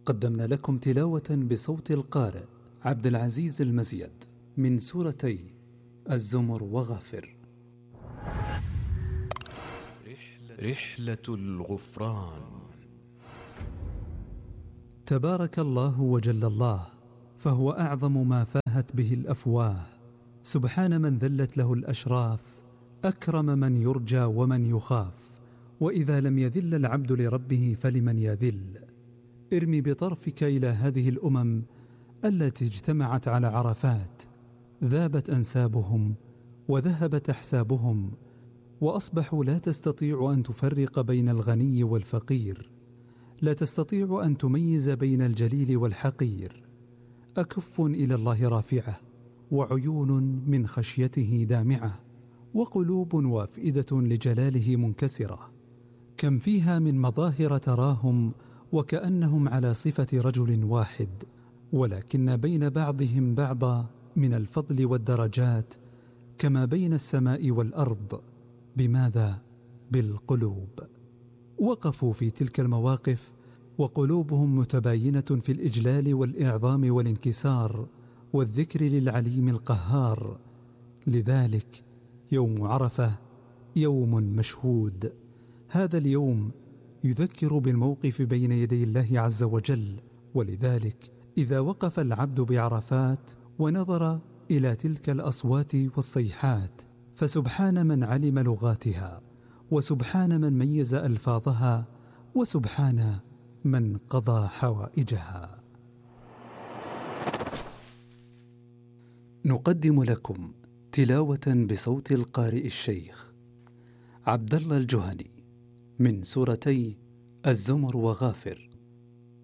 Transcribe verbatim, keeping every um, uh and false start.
قدمنا لكم تلاوة بصوت القارئ عبد العزيز المزيد من سورتي الزمر وغافر. رحلة الغفران. تبارك الله وجل الله، فهو أعظم ما فاهت به الأفواه. سبحان من ذلت له الأشراف، أكرم من يرجى ومن يخاف. وإذا لم يذل العبد لربه فلمن يذل. ارمي بطرفك إلى هذه الأمم التي اجتمعت على عرفات، ذابت أنسابهم وذهبت أحسابهم، وأصبحوا لا تستطيع أن تفرق بين الغني والفقير، لا تستطيع أن تميز بين الجليل والحقير. أكف إلى الله رافعة، وعيون من خشيته دامعة، وقلوب وافئدة لجلاله منكسرة. كم فيها من مظاهر تراهم وكأنهم على صفة رجل واحد، ولكن بين بعضهم بعضا من الفضل والدرجات كما بين السماء والأرض. بماذا؟ بالقلوب. وقفوا في تلك المواقف وقلوبهم متباينة في الإجلال والإعظام والانكسار والذكر للعليم القهار. لذلك يوم عرفة يوم مشهود. هذا اليوم يذكر بالموقف بين يدي الله عز وجل. ولذلك إذا وقف العبد بعرفات ونظر إلى تلك الأصوات والصيحات، فسبحان من علم لغاتها، وسبحان من ميز ألفاظها، وسبحان من قضى حوائجها. نقدم لكم تلاوة بصوت القارئ الشيخ عبد الله الجهني من سورتي الزمر وغافر.